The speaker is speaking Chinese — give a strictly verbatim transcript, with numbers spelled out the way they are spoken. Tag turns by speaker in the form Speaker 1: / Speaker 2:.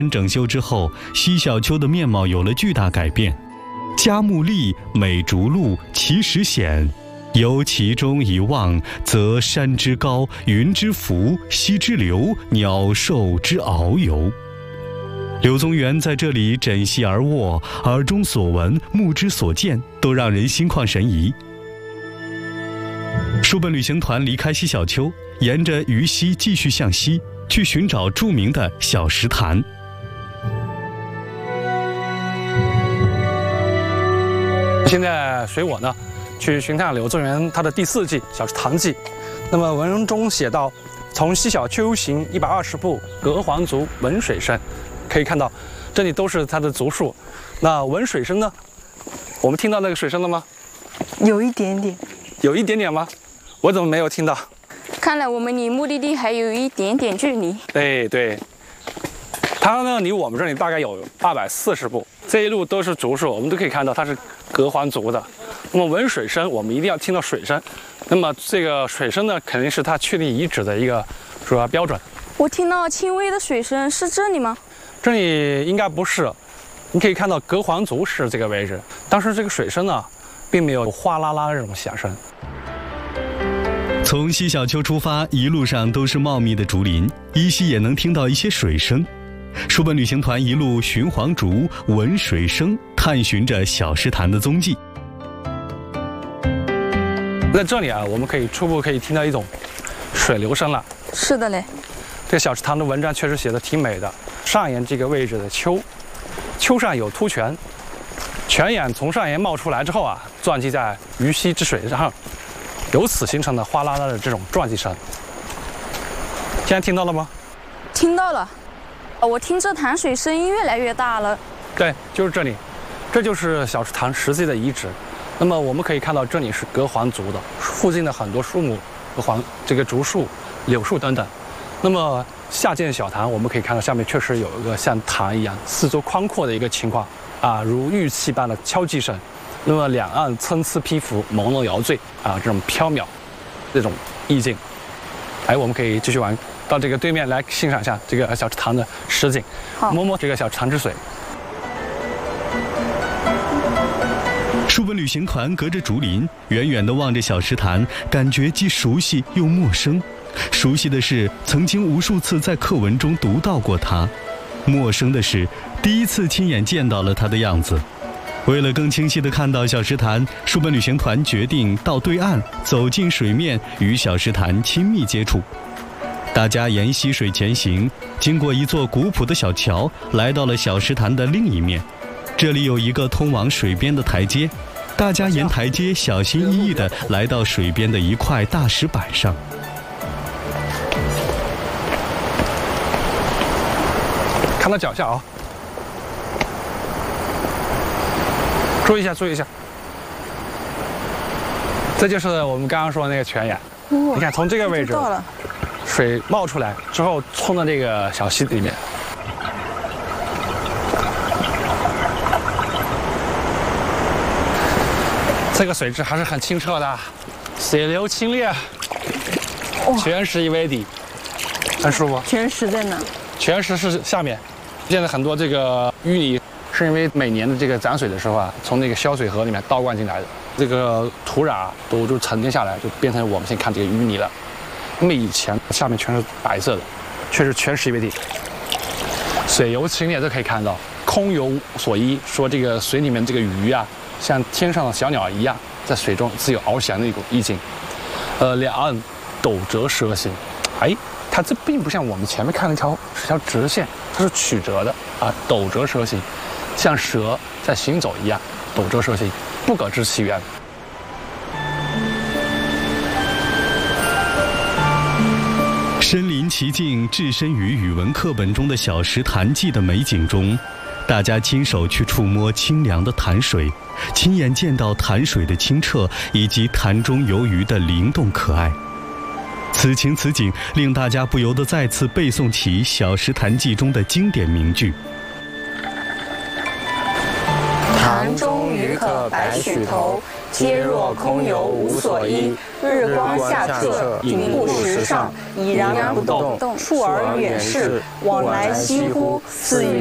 Speaker 1: 整修之后，西小丘的面貌有了巨大改变。嘉木立，美竹路，其实险。由其中一望，则山之高，云之浮，溪之流，鸟兽之遨游。柳宗元在这里枕席而卧，耳中所闻，目之所见，都让人心旷神怡。书本旅行团离开西小丘，沿着鱼溪继续向西，去寻找著名的小石潭。
Speaker 2: 现在随我呢，去寻看柳宗元他的第四记《小石潭记》。那么文中写到，从西小丘行一百二十步，隔黄竹，闻水声。可以看到，这里都是它的竹树。那闻水声呢？我们听到那个水声了吗？
Speaker 3: 有一点点。
Speaker 2: 有一点点吗？我怎么没有听到？
Speaker 4: 看来我们离目的地还有一点点距离。
Speaker 2: 对对，它呢离我们这里大概有二百四十步。这一路都是竹树，我们都可以看到它是隔黄竹的。那么闻水声，我们一定要听到水声。那么这个水声呢，肯定是它确定遗址的一个主要标准。
Speaker 4: 我听到轻微的水声，是这里吗？
Speaker 2: 这里应该不是。你可以看到隔黄竹是这个位置，当时这个水声呢，并没有哗啦啦的这种响声。
Speaker 1: 从西小丘出发，一路上都是茂密的竹林，依稀也能听到一些水声。书本旅行团一路寻黄竹，闻水声，探寻着小石潭的踪迹。
Speaker 2: 在这里啊，我们可以初步可以听到一种水流声了。
Speaker 4: 是的嘞。
Speaker 2: 这个小石潭的文章确实写的挺美的。上沿这个位置的丘，丘上有凸泉，泉眼从上沿冒出来之后啊，撞击在鱼溪之水上，由此形成的哗啦啦的这种撞击声。现在听到了吗？
Speaker 4: 听到了。我听这潭水声音越来越大了。
Speaker 2: 对，就是这里，这就是小石潭实际的遗址。那么我们可以看到，这里是隔黄竹的，附近的很多树木，黄这个竹树、柳树等等。那么下见小潭，我们可以看到下面确实有一个像潭一样四周宽阔的一个情况啊，如玉器般的敲击声。那么两岸参差披拂，朦胧摇醉啊，这种飘渺这种意境。哎，我们可以继续玩。到这个对面来欣赏一下这个小池塘的实景，摸摸这个小池塘之水。
Speaker 1: 书本旅行团隔着竹林，远远地望着小石潭，感觉既熟悉又陌生。熟悉的是曾经无数次在课文中读到过它，陌生的是第一次亲眼见到了它的样子。为了更清晰地看到小石潭，书本旅行团决定到对岸，走进水面，与小石潭亲密接触。大家沿溪水前行，经过一座古朴的小桥，来到了小石潭的另一面。这里有一个通往水边的台阶，大家沿台阶小心翼翼地来到水边的一块大石板上。
Speaker 2: 看到脚下啊，注意一下，注意一下。这就是我们刚刚说的那个泉眼。你看，从这个位置。水冒出来之后，冲到这个小溪里面。这个水质还是很清澈的，水流清冽，泉石为底，很舒服。
Speaker 3: 泉石在哪？
Speaker 2: 泉石是下面。现在很多这个淤泥是因为每年的这个涨水的时候啊，从那个潇水河里面倒灌进来的，这个土壤啊都就沉淀下来，就变成我们现在看这个淤泥了。那么以前下面全是白色的，确实全石为底，水油清冽都可以看到，空有所依，说这个水里面这个鱼啊，像天上的小鸟一样，在水中自由翱翔的一种意境。呃，两岸陡折蛇行，哎，它这并不像我们前面看那条是条直线，它是曲折的啊，陡折蛇行，像蛇在行走一样，陡折蛇行，不可知其源。
Speaker 1: 身临其境，置身于语文课本中的小石潭记的美景中，大家亲手去触摸清凉的潭水，亲眼见到潭水的清澈以及潭中游鱼的灵动可爱。此情此景，令大家不由得再次背诵起《小石潭记》中的经典名句：
Speaker 5: 潭中鱼可百许头， 皆若空有无所依。日光下澈，云布石上，已然不动。触而远视，往来翕乎，似与